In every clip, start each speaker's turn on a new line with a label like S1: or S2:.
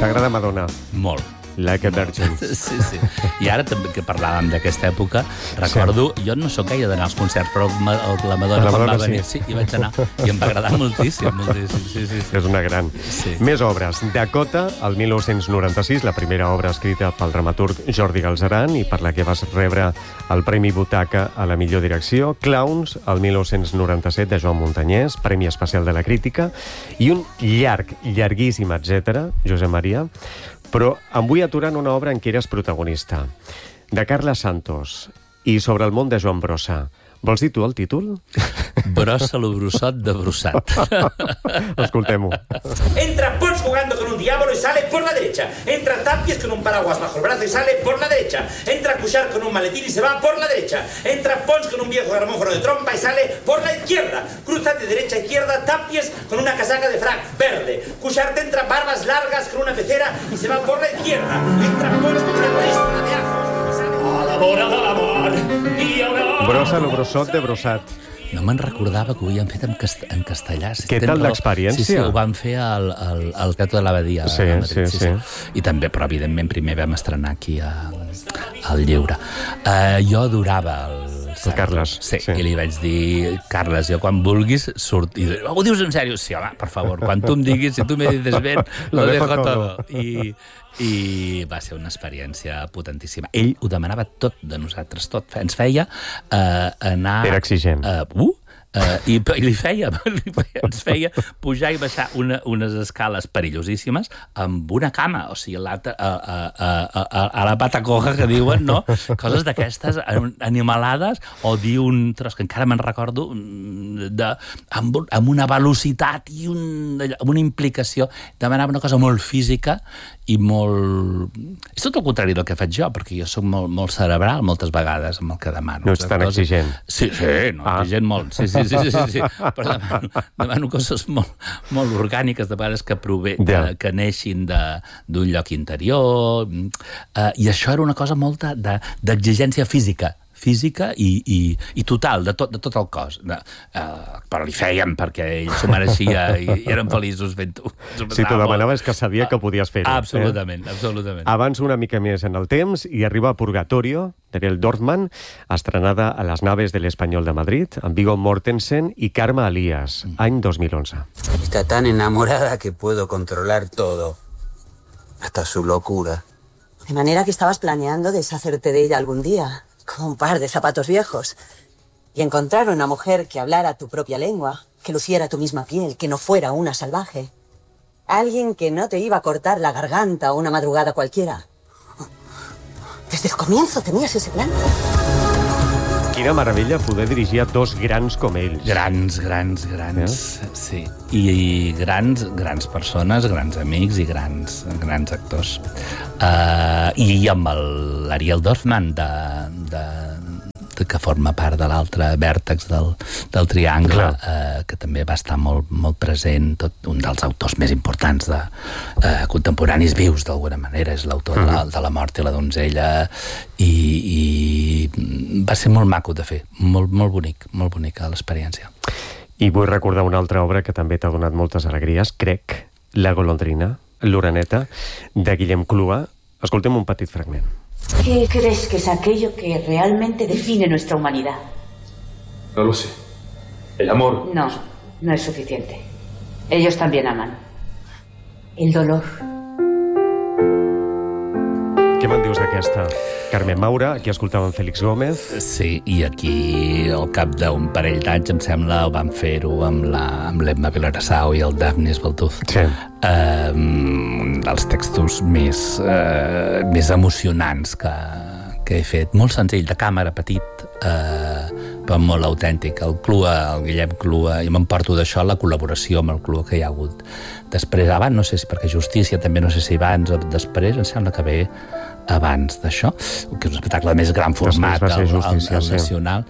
S1: T'agrada Madonna?
S2: Molt.
S1: Like a Virgin.
S2: Sí. I ara també que parlàvem d'aquesta època, recordo, jo no sóc gaire d'anar als concerts, però la Madonna quan va venir, sí, hi vaig anar, i em va agradar moltíssim. Sí.
S1: És una gran.
S2: Sí.
S1: Més obres. Dakota, el 1996, la primera obra escrita pel dramaturg Jordi Galceran i per la que vas rebre el Premi Butaca a la millor direcció. Clowns, el 1997, de Joan Montanyès, Premi Especial de la Crítica, i un llarguíssim, etc., Josep Maria, però em vull aturar en una obra en què eres protagonista, de Carla Santos, i sobre el món de Joan Brossa. Vols dir tu el títol?
S2: Brossa lo brussot de Brussat.
S1: Escoltem-ho.
S3: Entra Pons jugando con un diablo y sale por la derecha. Entra Tapies con un paraguas bajo el brazo y sale por la derecha. Entra Cuixart con un maletín y se va por la derecha. Entra Pons con un viejo gramófono de trompa y sale por la izquierda. Cruza de derecha a izquierda Tapies con una casaca de frac verde. Cuixart entra barbas largas con una pecera y se va por la izquierda. Entra Pons con una ristra de ajos y sale... A la vora de la mar i una...
S1: Brossa lo brussot de Brussat.
S2: No me'n recordava que ho havien fet en castellà.
S1: Què tal l'experiència?
S2: Sí, ho van fer al Teatre de l'Abadia.
S1: Sí.
S2: I també, però evidentment, primer vam estrenar aquí al Lliure. Jo adorava el
S1: Carles.
S2: Sí, i li vaig dir, Carles, jo quan vulguis surt. I ho dius en sèrio? Sí, home, per favor, quan tu em diguis, si tu me dices ben, lo dejo todo. I va ser una experiència potentíssima. Ell ho demanava tot de nosaltres, tot. Ens feia anar...
S1: Era exigent.
S2: I li feia, ens feia pujar i baixar unes escales perillosíssimes amb una cama, o sigui, a la pata coja que diuen, no? Coses d'aquestes animalades, o dir un tros, que encara me'n recordo, amb una velocitat i amb una implicació. Demanava una cosa molt física i molt... És tot el contrari del que faig jo, perquè jo soc molt cerebral moltes vegades amb el que demano.
S1: No ets tan exigent.
S2: Sí, exigent molt, sí. Però demano coses molt orgàniques, de vegades que neixin d'un lloc interior, i això era una cosa molta d'exigència física i total, de tot el cos. Però li fèiem perquè ell s'ho mereixia i érem feliços fent-ho.
S1: Si t'ho demanava és que sabia que podies fer-ho.
S2: Absolutament.
S1: Abans una mica més en el temps i arriba Purgatorio, d'Ariel Dorfman, estrenada a les naves de l'Espanyol de Madrid, amb Viggo Mortensen i Carme Elias, any 2011.
S4: Está tan enamorada que puedo controlar todo, hasta su locura.
S5: De manera que estabas planeando deshacerte de ella algún día, con un par de zapatos viejos, y encontrar una mujer que hablara tu propia lengua, que luciera tu misma piel, que no fuera una salvaje. Alguien que no te iba a cortar la garganta una madrugada cualquiera. Desde el comienzo tenías ese plan.
S1: Quina meravella poder dirigir a dos grans com ells.
S2: Grans, sí. I grans persones, grans amics i grans actors. I amb l'Ariel Dorfman, que forma part de l'altre vèrtex del triangle, que també va estar molt present, un dels autors més importants contemporanis vius, d'alguna manera, és l'autor de La mort i la donzella, i va ser molt maco de fer, molt bonica l'experiència.
S1: I vull recordar una altra obra que també t'ha donat moltes alegries, crec, La golondrina, l'oreneta, de Guillem Clua. Escoltem un petit fragment.
S6: ¿Qué crees que es aquello que realmente define nuestra humanidad?
S7: No lo sé. ¿El amor?
S6: No es suficiente. Ellos también aman. El dolor.
S1: Què me'n dius d'aquesta? Carmen Maura, aquí escoltàvem Félix Gómez.
S2: Sí, i aquí al cap d'un parell d'anys, em sembla, van fer-ho amb l'Emma Vilarassau i el Daphnis Baltuz.
S1: Sí.
S2: Un dels textos més emocionants que he fet. Molt senzill, de càmera, petit, però molt autèntic. El Guillem Clua, i m'emporto d'això la col·laboració amb el Clua que hi ha hagut. Després, abans, no sé si perquè Justícia, també no sé si abans o després, em sembla que ve abans d'això, que és un espectacle de més gran format, el nacional.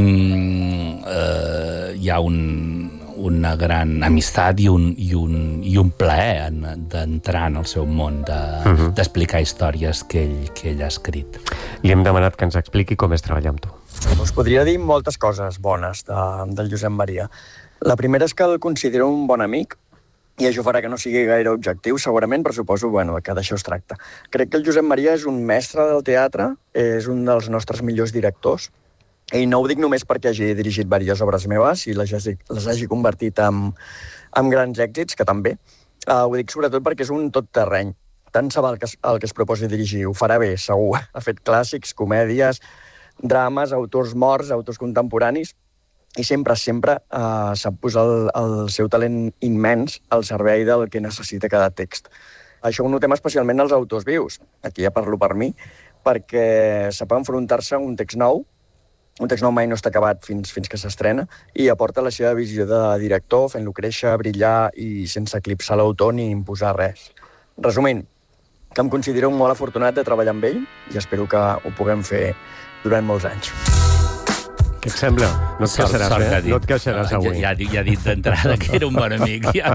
S2: Hi ha una gran amistat i un plaer d'entrar en el seu món, d'explicar històries que ell ha escrit.
S1: Li hem demanat que ens expliqui com és treballar amb tu.
S8: Us podria dir moltes coses bones del Josep Maria. La primera és que el considero un bon amic, i això farà que no sigui gaire objectiu, segurament, però suposo que d'això es tracta. Crec que el Josep Maria és un mestre del teatre, és un dels nostres millors directors, i no ho dic només perquè hagi dirigit diverses obres meves i les hagi convertit en grans èxits, que també. Ho dic sobretot perquè és un tot terreny. Tant se val el que es proposi dirigir, ho farà bé, segur. Ha fet clàssics, comèdies, drames, autors morts, autors contemporanis, i sempre sap posar el seu talent immens al servei del que necessita cada text. Això ho notem especialment als autors vius, aquí ja parlo per mi, perquè sap enfrontar-se a un text nou mai no està acabat fins que s'estrena, i aporta la seva visió de director, fent-lo créixer, brillar i sense eclipsar l'autor ni imposar res. Resumint, que em considero molt afortunat de treballar amb ell i espero que ho puguem fer durant molts anys.
S1: Què et sembla? No et queixaràs, No et queixaràs avui.
S2: Ja ha dit d'entrada que era un bon amic, ja.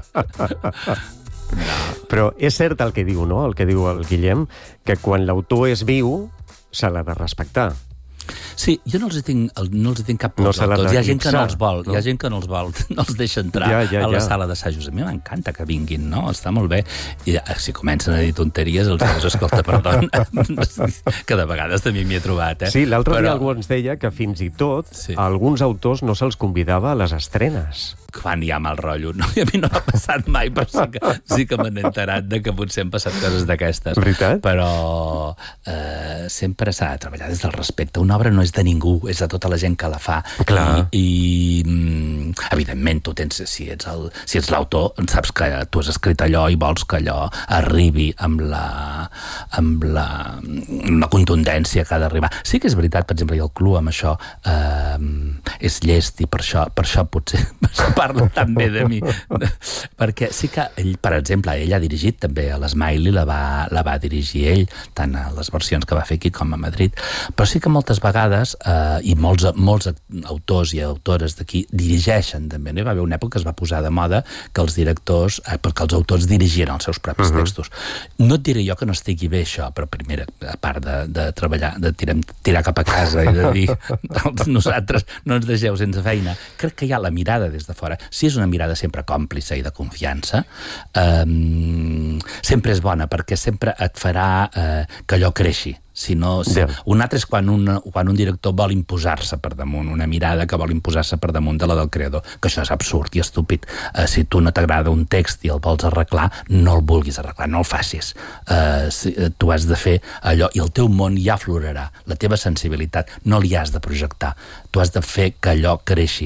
S1: Però és cert el que diu, no?, el que diu el Guillem, que quan l'autor és viu se l'ha de respectar.
S2: Sí, jo no els tinc cap por als autors. Hi ha gent que no els vol, no els deixa entrar a la sala d'assajos. A mi m'encanta que vinguin, no? Està molt bé. I si comencen a dir tonteries, els dius, escolta, perdona, que de vegades també m'hi he trobat,
S1: Sí, l'altre dia algú ens deia que fins i tot a alguns autors no se'ls convidava a les estrenes.
S2: Quan hi ha mal rotllo. No, a mi no m'ha passat mai, però sí que m'he enterat de que potser han passat coses d'aquestes.
S1: Veritat?
S2: Però sempre s'ha de treballar des del respecte. Una obra no és de ningú, és de tota la gent que la fa.
S1: Clar.
S2: I evidentment, tu tens, si ets l'autor, saps que tu has escrit allò i vols que allò arribi amb la contundència que ha d'arribar. Sí que és veritat, per exemple, i el Clu amb això és llest, i per això potser parla tan bé de mi. Perquè sí que ell, per exemple, ell ha dirigit també a l'Smiley, la va dirigir ell, tant a les versions que va fer aquí com a Madrid, però sí que moltes vegades, i molts autors i autores d'aquí dirigeixen també, no? Hi va haver una època que es va posar de moda que els directors, perquè els autors dirigien els seus propis textos. No et diré jo que no estigui bé això, però primera, a part de treballar, de tirar cap a casa i de dir nosaltres no ens deixeu sense feina, crec que hi ha la mirada des de fora. Si és una mirada sempre còmplice i de confiança, sempre és bona, perquè sempre et farà que allò creixi. Un altre és quan un director vol imposar-se per damunt, una mirada que vol imposar-se per damunt de la del creador, que això és absurd i estúpid. Si tu no t'agrada un text i el vols arreglar, no el vulguis arreglar, no el facis. Tu has de fer allò i el teu món ja aflorarà, la teva sensibilitat no li has de projectar, tu has de fer que allò creixi.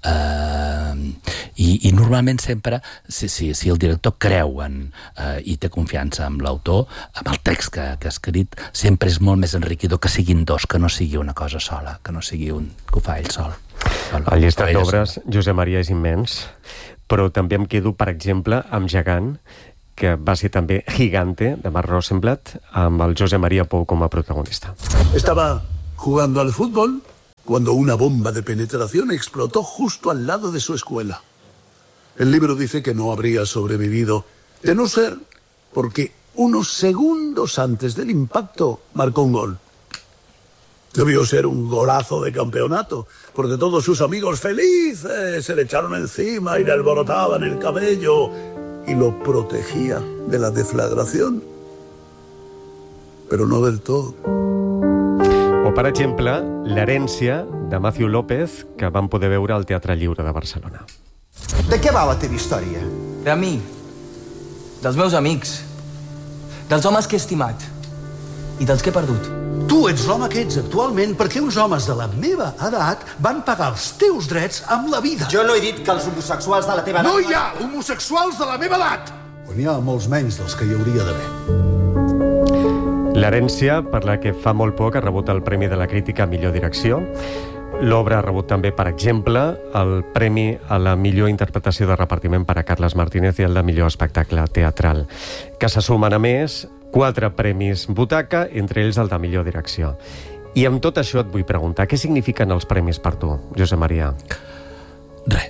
S2: I normalment sempre, si el director creu i té confiança amb l'autor, amb el text que ha escrit, sempre és molt més enriquidor que siguin dos, que no sigui una cosa sola, que no sigui un que ho fa ell sol.
S1: El llistat d'obres, Josep Maria, és immens, però també em quedo, per exemple, amb Gegant, que va ser també Gigante, de Marc Rosenblatt, amb el Josep Maria Pou com a protagonista.
S9: Estaba jugando al fútbol cuando una bomba de penetración explotó justo al lado de su escuela. El libro dice que no habría sobrevivido, de no ser porque unos segundos antes del impacto marcó un gol. Debió ser un golazo de campeonato, porque todos sus amigos felices se le echaron encima y le alborotaban el cabello y lo protegía de la deflagración. Pero no del todo.
S1: O, per exemple, L'herència, de Matthew López, que vam poder veure al Teatre Lliure de Barcelona.
S10: De què va la teva història?
S11: De mi, dels meus amics, dels homes que he estimat i dels que he perdut.
S10: Tu ets l'home que ets actualment perquè uns homes de la meva edat van pagar els teus drets amb la vida.
S11: Jo no he dit que els homosexuals de la teva edat...
S10: No hi ha homosexuals de la meva edat! Però n'hi ha molts menys dels que hi hauria d'haver.
S1: L'herència, per la que fa molt poc ha rebut el Premi de la Crítica a Millor Direcció. L'obra ha rebut també, per exemple, el Premi a la millor interpretació de repartiment per a Carles Martínez i el de millor espectacle teatral, que se sumen a més 4 premis Butaca, entre ells el de millor direcció. I amb tot això et vull preguntar, què signifiquen els premis per tu, Josep Maria?
S2: Res.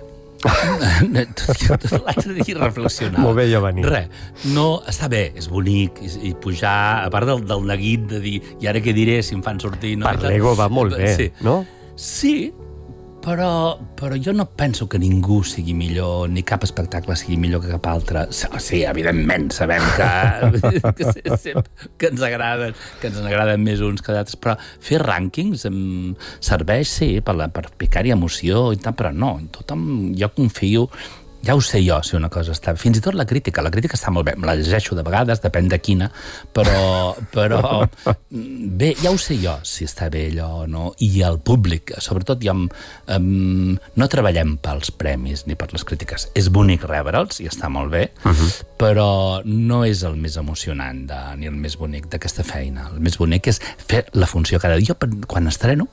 S2: L'altre dia reflexionava.
S1: M'ho veia venir.
S2: No, està bé, és bonic, i pujar, a part del neguit de dir, i ara què diré si em fan sortir...
S1: Per l'ego va molt bé, no?
S2: Sí, Però jo no penso que ningú sigui millor, ni cap espectacle sigui millor que cap altre. Sí, evidentment, sabem que ens agraden més uns que d'altres, però fer rànquings serveix, sí, per picar-hi emoció i tal, però no, jo confio. Ja ho sé jo, si una cosa està... Fins i tot la crítica està molt bé. Me la llegeixo de vegades, depèn de quina, però bé, ja ho sé jo, si està bé allò o no. I el públic, sobretot jo... no treballem pels premis ni per les crítiques. És bonic rebre'ls, i està molt bé, però no és el més emocionant ni el més bonic d'aquesta feina. El més bonic és fer la funció cada dia. Jo, quan estreno,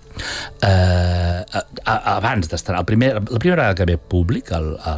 S2: abans d'estrenar, la primera vegada que ve públic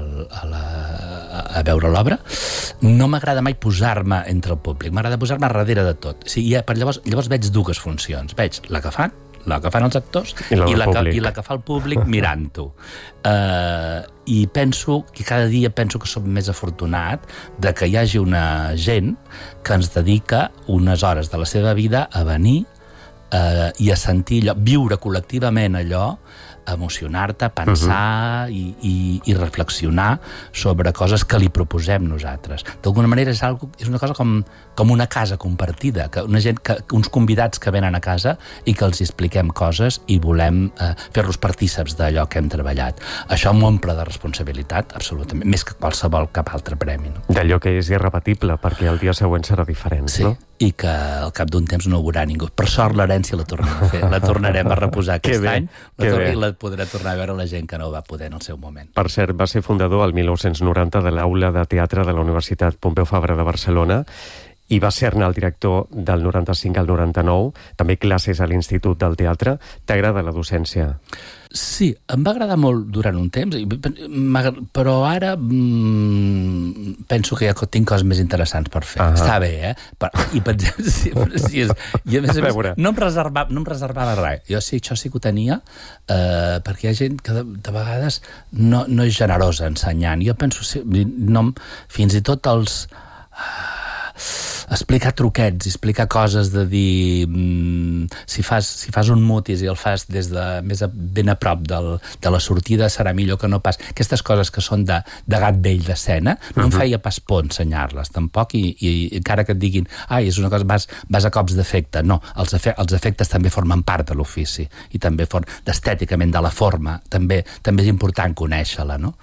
S2: a veure l'obra, no m'agrada mai posar-me entre el públic, m'agrada posar-me darrere de tot. O sigui, llavors veig dues funcions. Veig la que fan els actors i la que fa el públic mirant-ho. I penso que cada dia que som més afortunat de que hi hagi una gent que ens dedica unes hores de la seva vida a venir i a sentir allò, viure col·lectivament allò, emocionar-te, pensar i reflexionar sobre coses que li proposem nosaltres. D'alguna manera és una cosa com una casa compartida, uns convidats que venen a casa i que els expliquem coses i volem fer-los partíceps d'allò que hem treballat. Això m'omple de responsabilitat, absolutament, més que qualsevol cap altre premi.
S1: D'allò que és irrepetible, perquè el dia següent serà diferent, no?
S2: Sí, i que al cap d'un temps no ho veurà ningú. Per sort, l'herència la tornem a fer. La tornarem a reposar aquest any i la podrà tornar a veure la gent que no ho va poder en el seu moment.
S1: Per cert, va ser fundador el 1990 de l'Aula de Teatre de la Universitat Pompeu Fabra de Barcelona i va ser-ne el director del 95 al 99, també classes a l'Institut del Teatre. T'agrada la docència?
S2: Sí, em va agradar molt durant un temps, però ara penso que ja tinc coses més interessants per fer. Està bé, I per exemple, i a més, no em reservava res. Jo sí, això sí que ho tenia, perquè hi ha gent que de vegades no és generosa ensenyant. Jo penso, fins i tot els... explicar truquets, explicar coses de dir si fas un mutis i el fas des de ben a prop de la sortida serà millor que no pas. Aquestes coses que són de gat vell d'escena, no em feia pas por ensenyar-les tampoc, i encara que et diguin és una cosa, vas a cops d'efecte. No, els efectes també formen part de l'ofici i també estèticament de la forma també és important conèixer-la, no?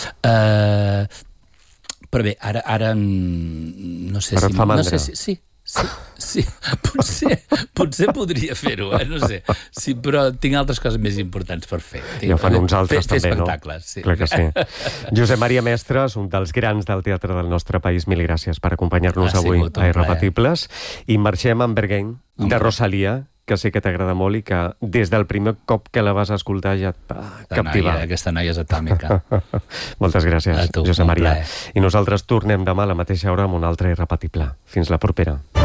S2: Però bé, ara no sé si...
S1: No sé
S2: si... Sí, potser podria fer-ho, no sé. Sí, però tinc altres coses més importants per fer.
S1: Ja fan uns altres també, no?
S2: Fer espectacles, sí.
S1: Clar que sí. Josep Maria Mestres, un dels grans del teatre del nostre país, mil gràcies per acompanyar-nos avui a Irrepetibles. I marxem amb Berghain, de Rosalia, que sé que t'agrada molt i que des del primer cop que la vas escoltar ja et va captivar.
S2: Aquesta noia és atòmica.
S1: Moltes gràcies, Josep Maria. I nosaltres tornem demà a la mateixa hora amb un altre Irrepetible. Fins la propera.